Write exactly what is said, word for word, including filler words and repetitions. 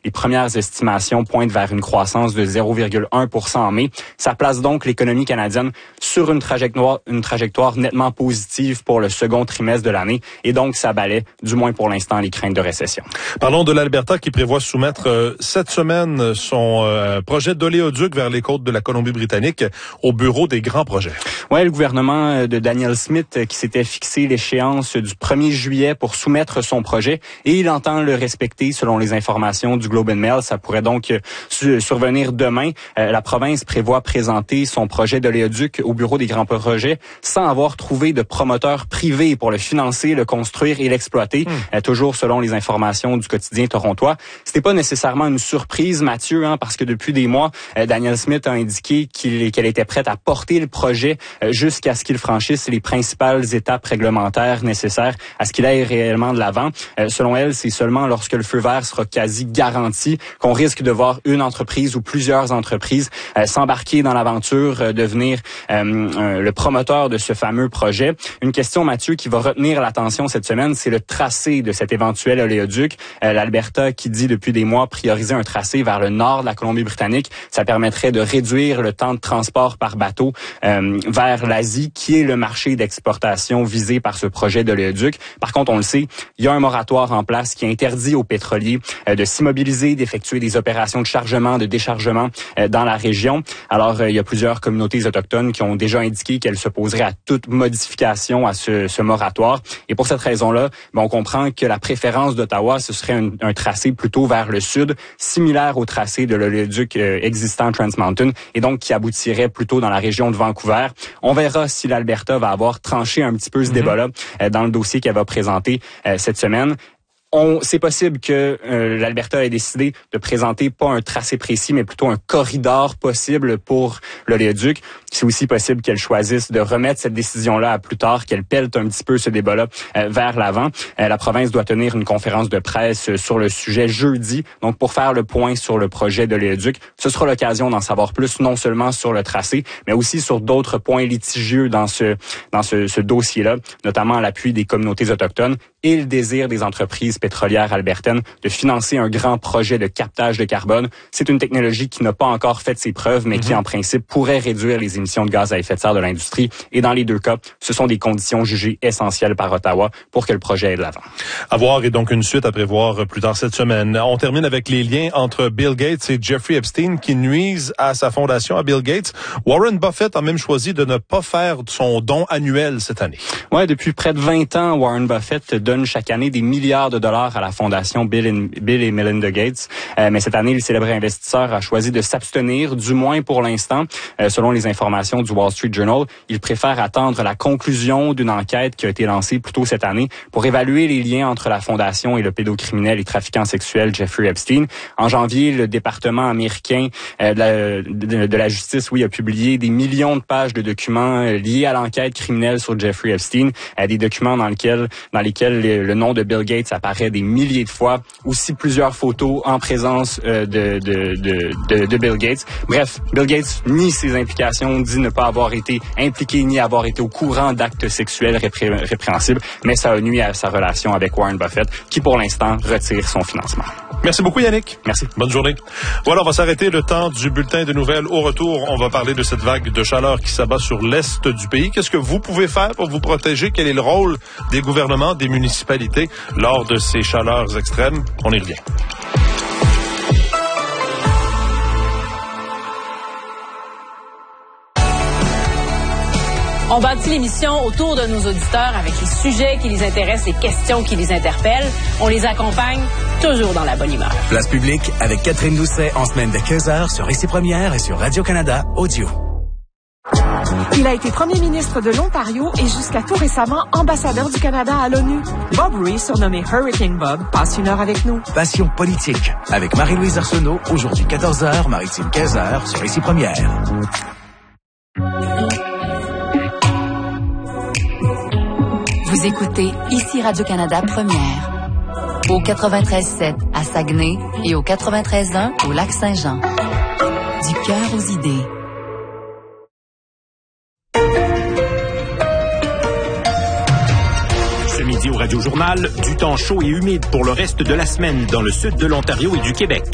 Les premières estimations pointent vers une croissance de zéro virgule un pour cent en mai. Ça place donc l'économie canadienne sur une trajectoire, une trajectoire nettement positive pour le second trimestre de l'année. Et donc, ça balaie, du moins pour l'instant, les craintes de récession. Parlons de l'Alberta qui prévoit soumettre euh, cette semaine son euh, projet d'oléoduc vers les côtes de la Colombie-Britannique au bureau des grands projets. Oui, le gouvernement de Daniel Smith qui s'était fixé l'échéance du premier juillet pour soumettre son projet et il entend le respecter selon les informations du Globe and Mail. Ça pourrait donc su- survenir demain. Euh, la province prévoit présenter son projet d'oléoduc au bureau des grands projets sans avoir trouvé de promoteur privé pour le financer, le construire et l'exploiter. Mmh. Euh, toujours selon les informations du quotidien torontois. C'était pas nécessairement une surprise, Mathieu, hein, parce que depuis des mois, euh, Daniel Smith a indiqué qu'il, qu'elle était prête à porter le projet euh, jusqu'à ce qu'il franchisse les principales étapes réglementaires nécessaires à ce qu'il aille réellement de l'avant. Euh, selon elle, c'est seulement lorsque le feu vert sera quasi garanti qu'on risque de voir une entreprise ou plusieurs entreprises euh, s'embarquer dans l'aventure, euh, devenir euh, euh, le promoteur de ce fameux projet. Une question, Mathieu, qui va retenir l'attention cette semaine, c'est le tracé de cet éventuel oléoduc. Euh, L'Alberta qui dit depuis des mois prioriser un tracé vers le nord de la Colombie-Britannique. Ça permettrait de réduire le temps de transport par bateau euh, vers l'Asie, qui est le marché d'exportation visé par ce projet d'oléoduc. Par contre, on le sait, il y a un moratoire en place qui interdit aux pétroliers euh, de s'immobiliser, d'effectuer des opérations de chargement, de déchargement euh, dans la région. Alors, euh, il y a plusieurs communautés autochtones qui ont déjà indiqué qu'elles s'opposeraient à toute modification à ce, ce moratoire. Et pour cette raison-là, ben, on comprend que la préférence d'Ottawa, ce serait un, un tracé plutôt vers le sud, similaire au tracé de l'oléoduc euh, existant Trans Mountain, et donc qui aboutirait plutôt dans la région de Vancouver. On verra si l'Alberta va avoir tranché un petit peu ce mm-hmm. débat-là euh, dans le dossier qu'elle va présenter euh, cette semaine. On, c'est possible que euh, l'Alberta ait décidé de présenter pas un tracé précis, mais plutôt un corridor possible pour l'oléoduc. C'est aussi possible qu'elle choisisse de remettre cette décision-là à plus tard, qu'elle pelte un petit peu ce débat-là euh, vers l'avant. Euh, la province doit tenir une conférence de presse euh, sur le sujet jeudi, donc pour faire le point sur le projet de l'oléoduc. Ce sera l'occasion d'en savoir plus, non seulement sur le tracé, mais aussi sur d'autres points litigieux dans ce dans ce, ce dossier-là, notamment l'appui des communautés autochtones et le désir des entreprises pétrolières albertaines de financer un grand projet de captage de carbone. C'est une technologie qui n'a pas encore fait ses preuves, mais mm-hmm. qui, en principe, pourrait réduire les émissions de gaz à effet de serre de l'industrie. Et dans les deux cas, ce sont des conditions jugées essentielles par Ottawa pour que le projet aille de l'avant. À voir et donc une suite à prévoir plus tard cette semaine. On termine avec les liens entre Bill Gates et Jeffrey Epstein qui nuisent à sa fondation, à Bill Gates. Warren Buffett a même choisi de ne pas faire son don annuel cette année. Ouais, depuis près de vingt ans, Warren Buffett donne chaque année des milliards de dollars à la fondation Bill, and, Bill et Melinda Gates. Euh, mais cette année, le célèbre investisseur a choisi de s'abstenir, du moins pour l'instant. Euh, selon les informations du Wall Street Journal, il préfère attendre la conclusion d'une enquête qui a été lancée plus tôt cette année pour évaluer les liens entre la fondation et le pédocriminel et trafiquant sexuel Jeffrey Epstein. En janvier, le département américain euh, de, la, de, de la justice, oui, a publié des millions de pages de documents euh, liés à l'enquête criminelle sur Jeffrey Epstein, euh, des documents dans lesquels, dans lesquels le, le nom de Bill Gates apparaît des milliers de fois, aussi plusieurs photos en présence euh, de, de, de, de, de Bill Gates. Bref, Bill Gates nie ses implications, dit ne pas avoir été impliqué ni avoir été au courant d'actes sexuels répré- répréhensibles, mais ça a nuit à sa relation avec Warren Buffett, qui pour l'instant retire son financement. Merci beaucoup Yannick. Merci. Bonne journée. Voilà, on va s'arrêter le temps du bulletin de nouvelles. Au retour, on va parler de cette vague de chaleur qui s'abat sur l'est du pays. Qu'est-ce que vous pouvez faire pour vous protéger? Quel est le rôle des gouvernements, des municipalités lors de ces chaleurs extrêmes? On y revient. On bâtit l'émission autour de nos auditeurs avec les sujets qui les intéressent, les questions qui les interpellent. On les accompagne toujours dans la bonne humeur. Place publique avec Catherine Doucet en semaine de quinze heures sur Ici Première et sur Radio-Canada Audio. Il a été premier ministre de l'Ontario et jusqu'à tout récemment ambassadeur du Canada à l'ONU. Bob Ray, surnommé Hurricane Bob, passe une heure avec nous. Passion politique avec Marie-Louise Arsenault, aujourd'hui quatorze heures, Maritime quinze heures sur Ici Première. Vous écoutez Ici Radio-Canada Première, au quatre-vingt-treize sept à Saguenay et au quatre-vingt-treize un au Lac-Saint-Jean. Du cœur aux idées. Ce midi au Radio-Journal, du temps chaud et humide pour le reste de la semaine dans le sud de l'Ontario et du Québec.